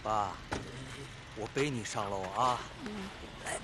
爸，我背你上楼啊。来，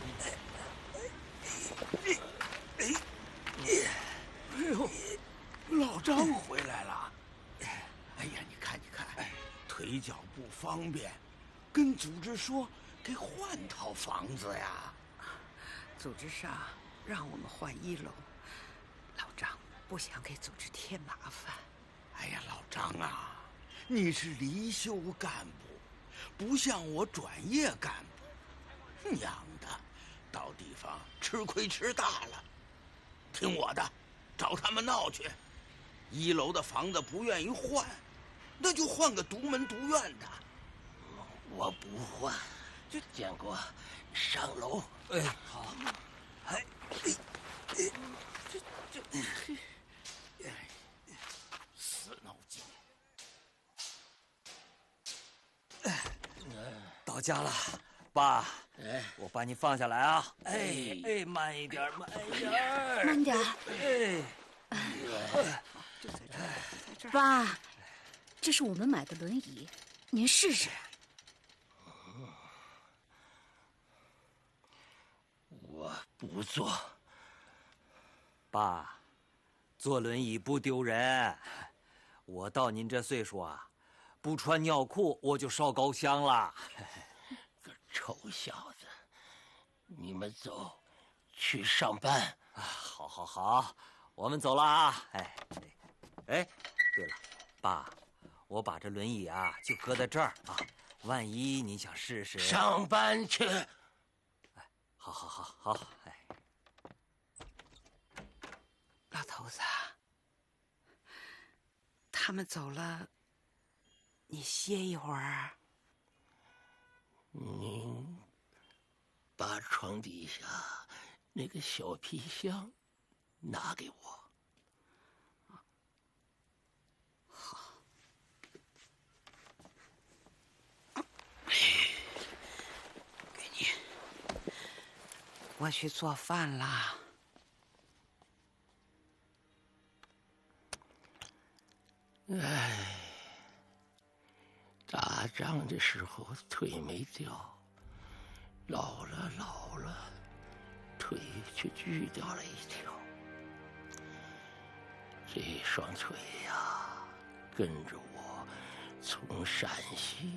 哎呦，老张回来了。哎呀，你看，腿脚不方便，跟组织说给换套房子呀。 组织上让我们换1楼，老张不想给组织添麻烦。 哎呀，老张啊，你是离休干部，不像我转业干部，娘的，到地方吃亏吃大了。听我的，找他们闹去。1楼的房子不愿意换，那就换个独门独院的。 我不换，建国，上楼。 哎，好。哎， 死脑筋。 到家了，爸。 哎， 我把你放下来啊！哎，慢一点，慢一点， 慢点。 就在这儿， 爸，这是我们买的轮椅，您试试。 我不坐。 爸，坐轮椅不丢人。我到您这岁数啊，不穿尿裤我就烧高香了。 个臭小子，你们走，去上班。 好，我们走了啊！哎，对了，爸，我把这轮椅啊就搁在这儿啊，万一你想试试。 上班去。 好，哎。 老头子，他们走了，你歇一会儿。 您把床底下那个小皮箱拿给我。 给你，我去做饭啦。 哎，打仗的时候腿没掉，老了，腿却锯掉了一条。这双腿呀，跟着我从陕西